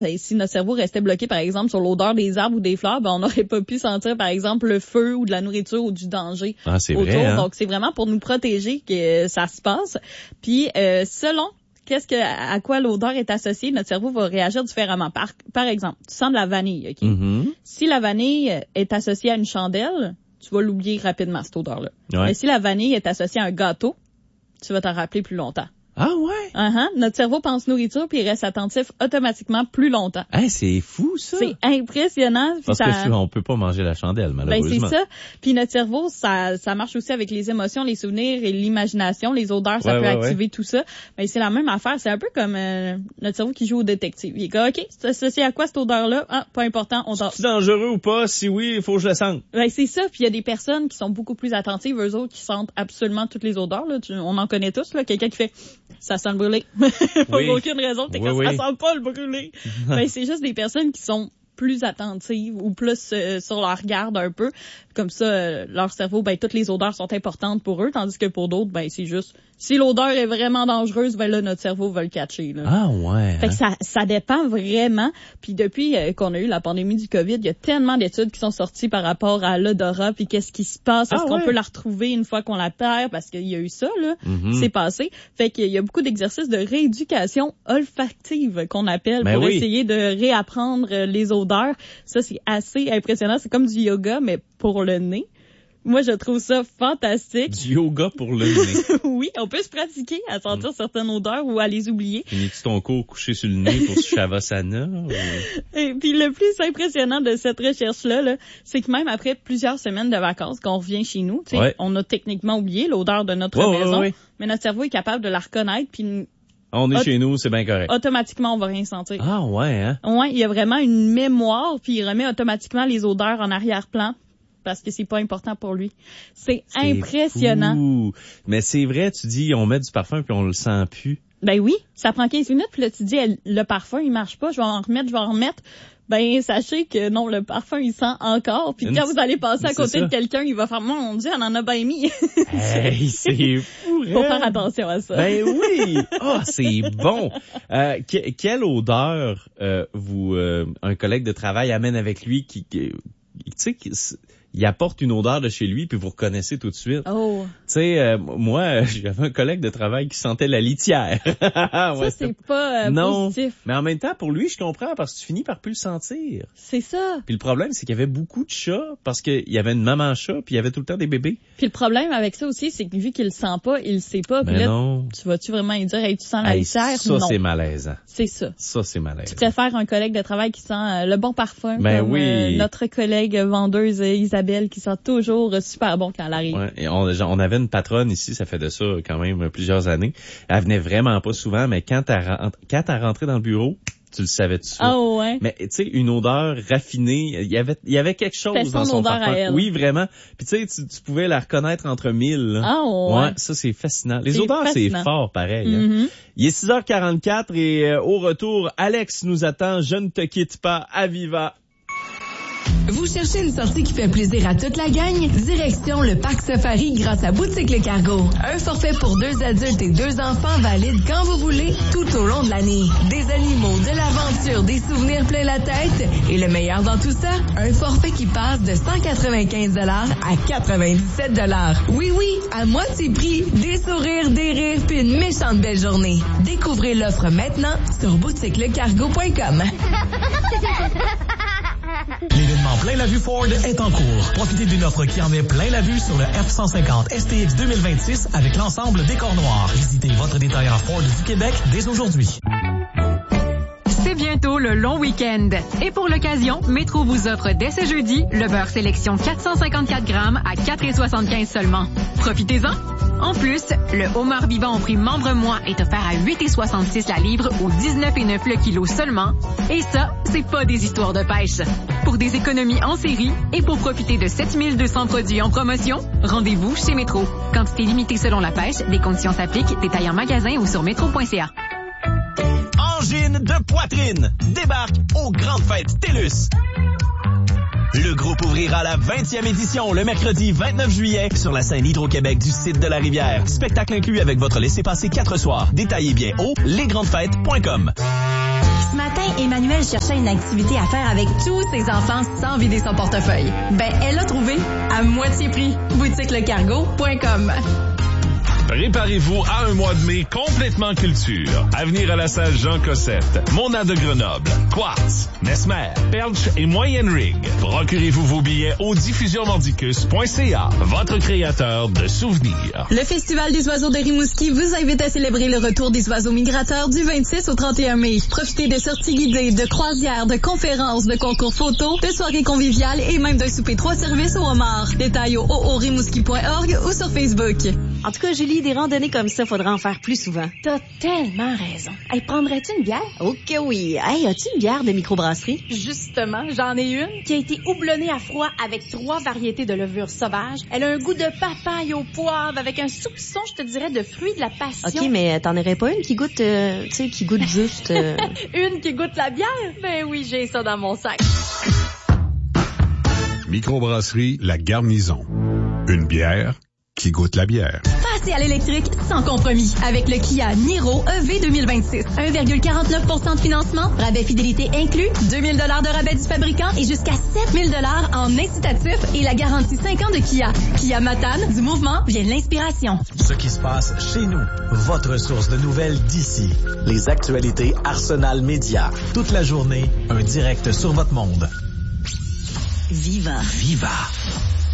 Et si notre cerveau restait bloqué, par exemple, sur l'odeur des arbres ou des fleurs, ben on n'aurait pas pu sentir, par exemple, le feu ou de la nourriture ou du danger c'est autour. vrai, hein? Donc, c'est vraiment pour nous protéger que ça se passe. Puis, selon à quoi l'odeur est associée, notre cerveau va réagir différemment. Par exemple, tu sens de la vanille, OK? Mm-hmm. Si la vanille est associée à une chandelle, tu vas l'oublier rapidement, cette odeur-là. Ouais. Mais si la vanille est associée à un gâteau, tu vas t'en rappeler plus longtemps. Ah ouais? Notre cerveau pense nourriture puis il reste attentif automatiquement plus longtemps. C'est fou, ça. C'est impressionnant. Parce que on peut pas manger la chandelle, malheureusement. C'est ça. Puis notre cerveau, ça marche aussi avec les émotions, les souvenirs et l'imagination. Les odeurs, ça peut activer tout ça. Mais c'est la même affaire. C'est un peu comme notre cerveau qui joue au détective. Il est comme, OK, c'est associé à quoi cette odeur-là? Pas important, on dort. C'est dangereux ou pas? Si oui, il faut que je le sente. C'est ça. Puis il y a des personnes qui sont beaucoup plus attentives, eux autres, qui sentent absolument toutes les odeurs. Là. On en connaît tous. Là. Quelqu'un qui fait, ça sent le brûlé. Pour aucune raison. T'es comme, ça sent pas le brûlé. C'est juste des personnes qui sont plus attentives ou plus sur leur garde un peu. Comme ça, leur cerveau, toutes les odeurs sont importantes pour eux, tandis que pour d'autres, c'est juste, si l'odeur est vraiment dangereuse, là, notre cerveau va le catcher, là. Ah ouais. Fait que ça dépend vraiment. Puis depuis qu'on a eu la pandémie du COVID, il y a tellement d'études qui sont sorties par rapport à l'odorat, puis qu'est-ce qui se passe, est-ce qu'on peut la retrouver une fois qu'on la perd, parce qu'il y a eu ça, là, c'est passé. Fait qu'il y a beaucoup d'exercices de rééducation olfactive qu'on appelle pour essayer de réapprendre les odeurs. Ça, c'est assez impressionnant. C'est comme du yoga, mais pour le nez. Moi, je trouve ça fantastique. Du yoga pour le nez. Oui, on peut se pratiquer à sentir certaines odeurs ou à les oublier. Finis-tu ton cours couché sur le nez pour Shavasana? Et puis, le plus impressionnant de cette recherche-là, c'est que même après plusieurs semaines de vacances, qu'on revient chez nous, on a techniquement oublié l'odeur de notre maison, mais notre cerveau est capable de la reconnaître, puis on est chez nous, c'est bien correct. Automatiquement, on va rien sentir. Ah ouais, hein? Ouais, il y a vraiment une mémoire, puis il remet automatiquement les odeurs en arrière-plan parce que c'est pas important pour lui. C'est impressionnant. Fou. Mais c'est vrai, tu dis, on met du parfum puis on le sent plus. Ben oui, ça prend 15 minutes, puis là, tu dis, le parfum, il marche pas, je vais en remettre. Sachez que non, le parfum, il sent encore. Puis quand vous allez passer à côté de quelqu'un, il va faire, mon Dieu, on en a bien mis. C'est fou. Faut faire attention à ça. Ben oui. C'est bon. Quelle odeur un collègue de travail amène avec lui qui tu sais, il apporte une odeur de chez lui, puis vous reconnaissez tout de suite. Oh. Tu sais, moi, j'avais un collègue de travail qui sentait la litière. Ça, c'est pas positif. Mais en même temps, pour lui, je comprends, parce que tu finis par plus le sentir. C'est ça. Puis le problème, c'est qu'il y avait beaucoup de chats, parce qu'il y avait une maman chat, puis il y avait tout le temps des bébés. Puis le problème avec ça aussi, c'est que vu qu'il le sent pas, il le sait pas. Puis là, non. Tu vas-tu vraiment lui dire, hey, tu sens la litière? Ça, non. C'est malaisant. C'est ça. Ça, c'est malaisant. Tu préfères un collègue de travail qui sent le bon parfum, comme oui. Notre collègue vendeuse Isabelle, qui sent toujours super bon quand elle arrive. Ouais, et on avait une patronne ici, ça fait de ça quand même plusieurs années. Elle venait vraiment pas souvent, mais quand elle rentrait dans le bureau, tu le savais tout de suite. Ah ouais. Mais tu sais, une odeur raffinée, il y avait quelque chose dans son parfum. À elle. Oui, vraiment. Puis tu sais, tu pouvais la reconnaître entre mille. Là. Ah ouais. Ouais, ça c'est fascinant. Les odeurs, c'est fort pareil. Mm-hmm. Hein. Il est 6h44 et au retour, Alex nous attend. Je ne te quitte pas, à Viva. Vous cherchez une sortie qui fait plaisir à toute la gang? Direction le Parc Safari grâce à Boutique Le Cargo. Un forfait pour 2 adultes et 2 enfants valide quand vous voulez, tout au long de l'année. Des animaux, de l'aventure, des souvenirs plein la tête. Et le meilleur dans tout ça, un forfait qui passe de 195 $ à 97 $. Oui, à moitié prix, des sourires, des rires, puis une méchante belle journée. Découvrez l'offre maintenant sur boutiquelecargo.com. L'événement Plein la vue Ford est en cours. Profitez d'une offre qui en met plein la vue sur le F-150 STX 2026 avec l'ensemble décor noir. Visitez votre détaillant Ford du Québec dès aujourd'hui. C'est bientôt le long week-end. Et pour l'occasion, Métro vous offre dès ce jeudi le beurre sélection 454 grammes à 4,75 seulement. Profitez-en! En plus, le homard vivant au prix membre mois est offert à 8,66 la livre ou 19,9 le kilo seulement. Et ça, c'est pas des histoires de pêche. Pour des économies en série et pour profiter de 7200 produits en promotion, rendez-vous chez Métro. Quantité limitée selon la pêche, des conditions s'appliquent, détails en magasin ou sur métro.ca. Angine de poitrine débarque aux grandes fêtes TELUS. Le groupe ouvrira la 20e édition le mercredi 29 juillet sur la scène Hydro-Québec du site de la Rivière. Spectacle inclus avec votre laissez-passer 4 soirs. Détaillez bien au lesgrandesfêtes.com. Ce matin, Emmanuel cherchait une activité à faire avec tous ses enfants sans vider son portefeuille. Ben, elle l'a trouvé à moitié prix. boutiquelecargo.com. Préparez-vous à un mois de mai complètement culture. À venir à la salle Jean Cossette, Mona de Grenoble, Quartz, Mesmer, Perche et Moyenne Rig. Procurez-vous vos billets au diffusionmordicus.ca, votre créateur de souvenirs. Le Festival des oiseaux de Rimouski vous invite à célébrer le retour des oiseaux migrateurs du 26 au 31 mai. Profitez de sorties guidées, de croisières, de conférences, de concours photos, de soirées conviviales et même d'un souper 3 services au homard. Détails au oorimouski.org ou sur Facebook. En tout cas, Julie, des randonnées comme ça, faudra en faire plus souvent. T'as tellement raison. Hey, prendrais-tu une bière? Ok, oui. Hey, as-tu une bière de microbrasserie? Justement, j'en ai une qui a été houblonnée à froid avec 3 variétés de levure sauvage. Elle a un goût de papaye au poivre avec un soupçon, je te dirais, de fruits de la passion. Ok, mais t'en aurais pas une qui goûte, tu sais, qui goûte juste... Une qui goûte la bière? Ben oui, j'ai ça dans mon sac. Microbrasserie La Garnison. Une bière qui goûte la bière. Passez à l'électrique sans compromis avec le Kia Niro EV 2026. 1,49% de financement, rabais fidélité inclus, 2000 $ de rabais du fabricant et jusqu'à 7000 $ en incitatif et la garantie 5 ans de Kia. Kia Matane, du mouvement vient l'inspiration. Ce qui se passe chez nous, votre source de nouvelles d'ici. Les actualités Arsenal Média. Toute la journée, un direct sur votre monde. Viva. Viva.